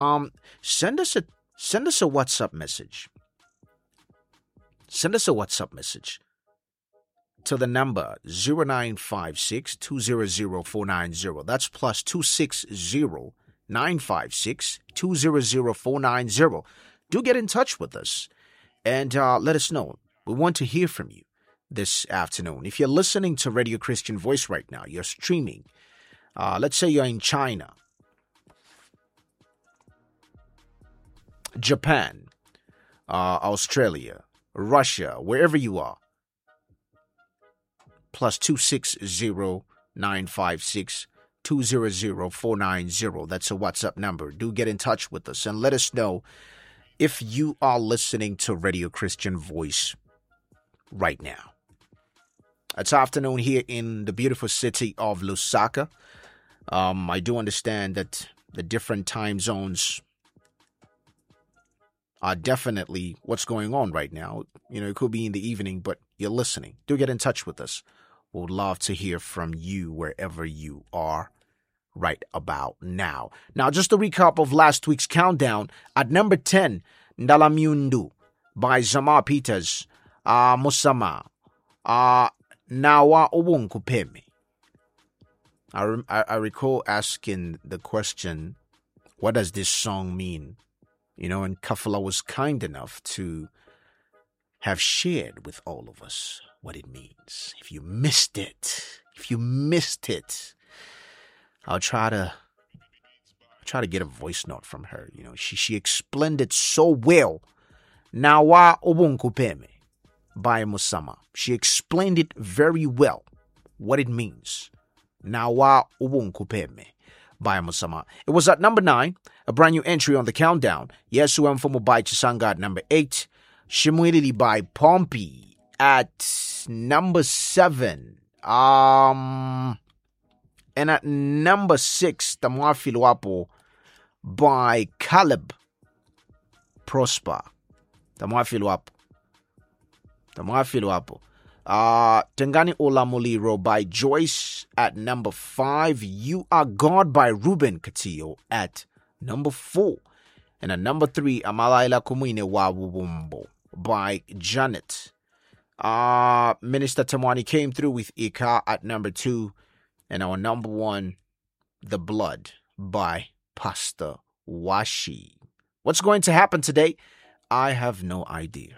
Send us a WhatsApp message. Send us a WhatsApp message to the number 0956 200 490. That's plus 260 956 200 490. Do get in touch with us and let us know. We want to hear from you this afternoon. If you're listening to Radio Christian Voice right now, you're streaming. Let's say you're in China, Japan, Australia, Russia, wherever you are. Plus 260 956 200 490. That's a WhatsApp number. Do get in touch with us and let us know if you are listening to Radio Christian Voice right now. It's afternoon here in the beautiful city of Lusaka. I do understand that the different time zones are definitely what's going on right now. It could be in the evening, but you're listening. Do get in touch with us. We'd love to hear from you wherever you are right about now. Now, just a recap of last week's countdown. At number 10, Ndalamyundu by Zamar Peters. Musama. Nawa Obunkupeme. I recall asking the question, what does this song mean? And Kafala was kind enough to have shared with all of us what it means. If you missed it, I'll try to get a voice note from her. She explained it so well. Nawa Obunkupeme by Musama. She explained it very well, what it means. Nawa Obunkupeme by Musama. It was at number 9, a brand new entry on the countdown. Yesu Mfumu by Chisanga at number 8. Shimwilili by Pompey at number 7. And at number 6, Tamwafiluapo by Caleb Prosper. Tamwafiluapo. Tengani Olamuliro by Joyce at number 5. You Are God by Ruben Katillo at number 4. And at number 3, Amalaila Kumine Wawubumbo by Janet. Minister Tamwani came through with Ika at number 2. And our number 1, The Blood by Pastor Washi. What's going to happen today? I have no idea.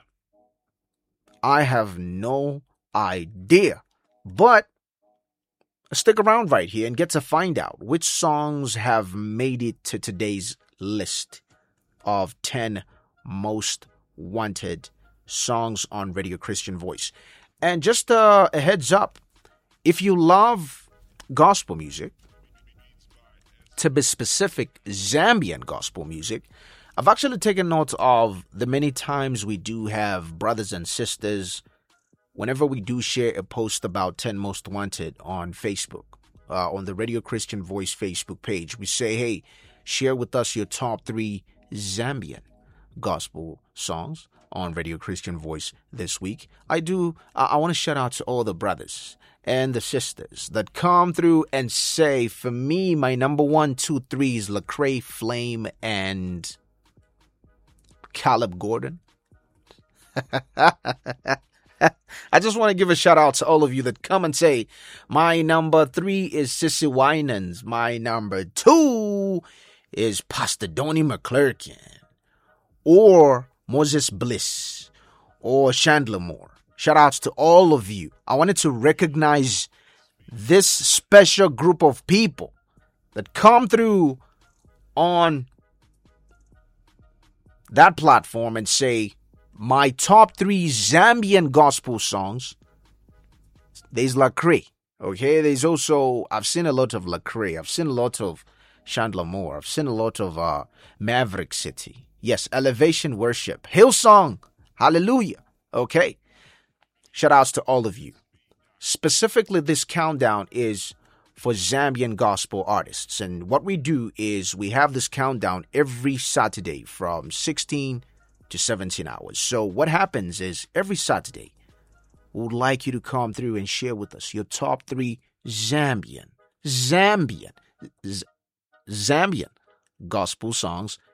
But stick around right here and get to find out which songs have made it to today's list of 10 most wanted songs on Radio Christian Voice. And just a heads up, if you love gospel music, to be specific, Zambian gospel music, I've actually taken note of the many times we do have brothers and sisters, whenever we do share a post about 10 most wanted on Facebook, on the Radio Christian Voice Facebook page, we say, hey, share with us your top 3 Zambian gospel songs on Radio Christian Voice this week. I want to shout out to all the brothers and the sisters that come through and say, for me, my number 1, 2, 3 is Lecrae Flame and Caleb Gordon. I just want to give a shout out to all of you that come and say, my number 3 is Sissy Winans. My number 2 is Pastor Donnie McClurkin. Or Moses Bliss. Or Chandler Moore. Shout outs to all of you. I wanted to recognize this special group of people that come through on that platform and say, my top 3 Zambian gospel songs. There's Lecrae. Okay, there's also, I've seen a lot of Lecrae. I've seen a lot of Chandler Moore. I've seen a lot of Maverick City. Yes, Elevation Worship. Hillsong. Hallelujah. Okay. Shout outs to all of you. Specifically, this countdown is for Zambian gospel artists. And what we do is we have this countdown every Saturday from 16 to 17 hours. So what happens is every Saturday, we would like you to come through and share with us your top 3 Zambian gospel songs